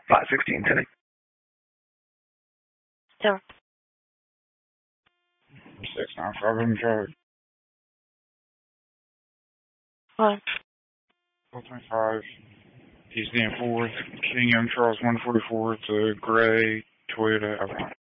516 today. So. 695 in charge. What? 425. He's the 4th. King Young Charles 144. It's a gray Toyota Avalon.